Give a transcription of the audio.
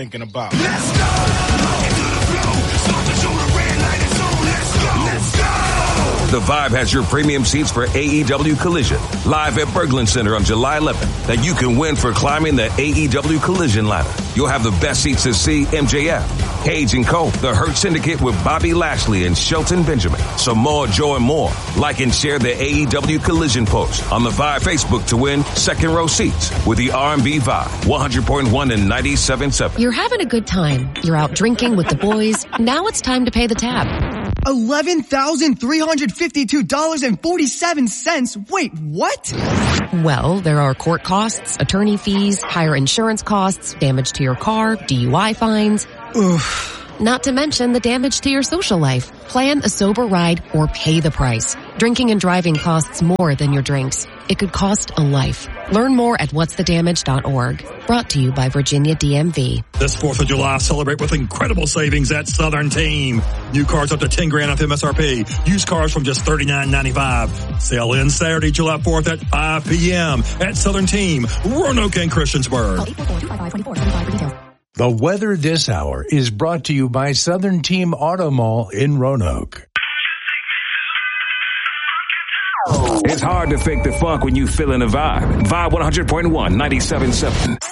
thinking about. Let's go! Into the flow. Start the show, the red light is on. Let's go! Let's go! The Vibe has your premium seats for AEW Collision, live at Berglund Center on July 11th, that you can win for climbing the AEW Collision ladder. You'll have the best seats to see MJF, Cage and Cole, the Hurt Syndicate with Bobby Lashley and Shelton Benjamin, Samoa Joe and more. Like and share the AEW Collision post on the Vibe Facebook to win second row seats with the R&B Vibe, 100.1 and 97.7. You're having a good time. You're out drinking with the boys. Now it's time to pay the tab. $11,352.47. Wait, what? Well, there are court costs, attorney fees, higher insurance costs, damage to your car, DUI fines. Oof. Not to mention the damage to your social life. Plan a sober ride or pay the price. Drinking and driving costs more than your drinks. It could cost a life. Learn more at whatsthedamage.org. Brought to you by Virginia DMV. This 4th of July, celebrate with incredible savings at Southern Team. New cars up to $10,000 off MSRP. Used cars from just $39.95. Sale ends Saturday, July 4th at 5 p.m. at Southern Team, Roanoke and Christiansburg. The weather this hour is brought to you by Southern Team Auto Mall in Roanoke. It's hard to fake the funk when you feel in the vibe. Vibe 100.1, 97.7.